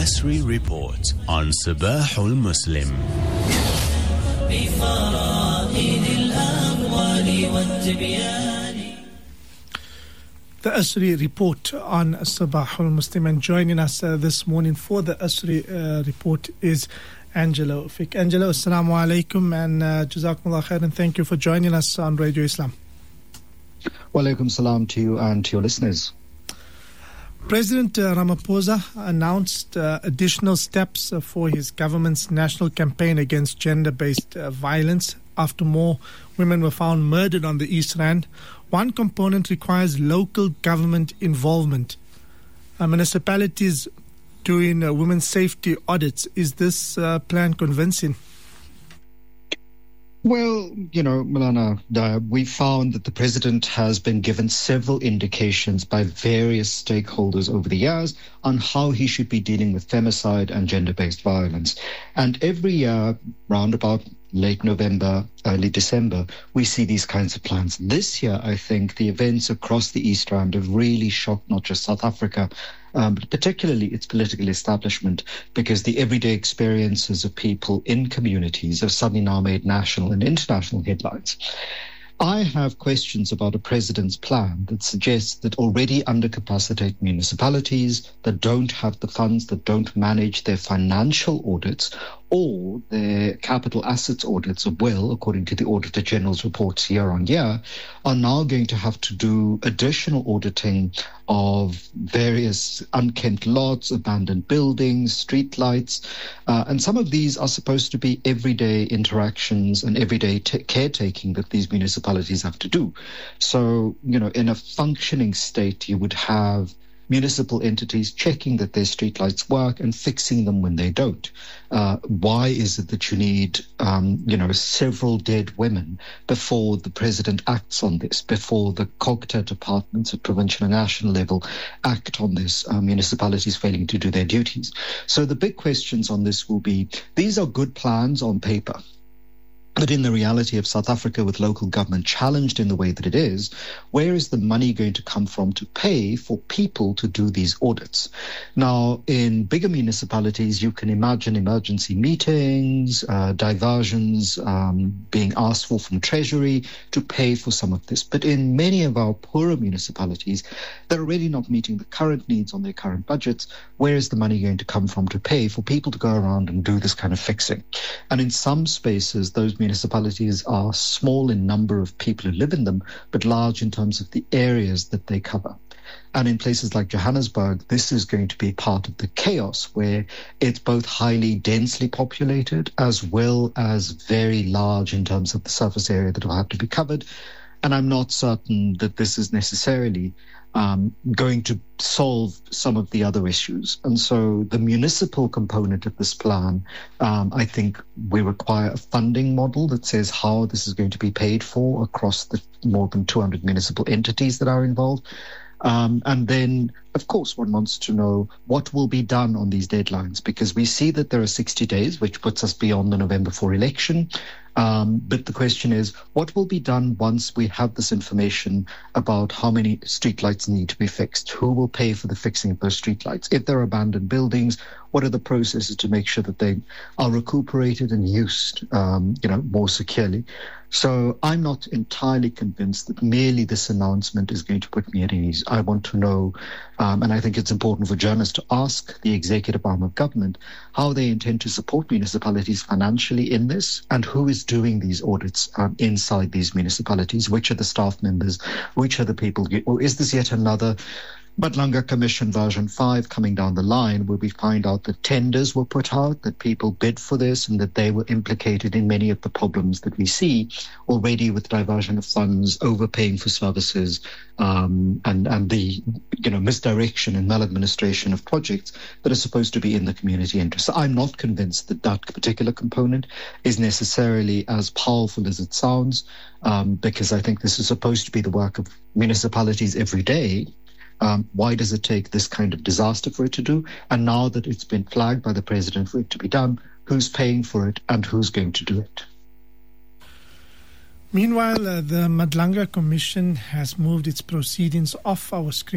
Asri Report on Sabahul Muslim. The Asri Report on Sabahul Muslim, and joining us this morning for the Asri Report is Angelo Fik. Angelo, assalamu alaikum and jazakumullah khair, and thank you for joining us on Radio Islam. Wa alaikum salam to you and to your listeners. President Ramaphosa announced additional steps for his government's national campaign against gender-based violence after more women were found murdered on the East Rand. One component requires local government involvement. Municipalities doing women's safety audits. Is this plan convincing? Well, Malana, we found that the president has been given several indications by various stakeholders over the years on how he should be dealing with femicide and gender-based violence. And every year, round about late November, early December, we see these kinds of plans. This year, I think the events across the East Rand have really shocked not just South Africa, but particularly its political establishment, because the everyday experiences of people in communities have suddenly now made national and international headlines. I have questions about a president's plan that suggests that already undercapacitated municipalities that don't have the funds, that don't manage their financial audits or their capital assets audits of well, according to the Auditor General's reports year on year, are now going to have to do additional auditing of various unkempt lots, abandoned buildings, street lights. And some of these are supposed to be everyday interactions and everyday caretaking that these municipalities have to do. So, in a functioning state, you would have municipal entities checking that their streetlights work and fixing them when they don't. Why is it that you need, several dead women before the president acts on this, before the COGTA departments at provincial and national level act on this, municipalities failing to do their duties? So the big questions on this will be, these are good plans on paper. But in the reality of South Africa, with local government challenged in the way that it is, where is the money going to come from to pay for people to do these audits? Now, in bigger municipalities, you can imagine emergency meetings, diversions being asked for from Treasury to pay for some of this. But in many of our poorer municipalities, they're already not meeting the current needs on their current budgets. Where is the money going to come from to pay for people to go around and do this kind of fixing? And in some spaces, those municipalities are small in number of people who live in them, but large in terms of the areas that they cover. And in places like Johannesburg, this is going to be part of the chaos where it's both highly densely populated as well as very large in terms of the surface area that will have to be covered. And I'm not certain that this is necessarily going to solve some of the other issues. And so the municipal component of this plan, I think we require a funding model that says how this is going to be paid for across the more than 200 municipal entities that are involved. And then, of course, one wants to know what will be done on these deadlines, because we see that there are 60 days, which puts us beyond the November 4 election. But the question is, what will be done once we have this information about how many streetlights need to be fixed? Who will pay for the fixing of those streetlights? If there are abandoned buildings, what are the processes to make sure that they are recuperated and used, more securely? So I'm not entirely convinced that merely this announcement is going to put me at ease. I want to know, and I think it's important for journalists to ask the executive arm of government how they intend to support municipalities financially in this, and who is doing these audits inside these municipalities. Which are the staff members? Which are the people? Or is this yet another Madlanga Commission version 5 coming down the line, where we find out that tenders were put out, that people bid for this, and that they were implicated in many of the problems that we see already with diversion of funds, overpaying for services, and the misdirection and maladministration of projects that are supposed to be in the community interest. So I'm not convinced that that particular component is necessarily as powerful as it sounds, because I think this is supposed to be the work of municipalities every day. Why does it take this kind of disaster for it to do? And now that it's been flagged by the president for it to be done, who's paying for it and who's going to do it? Meanwhile, the Madlanga Commission has moved its proceedings off our screen.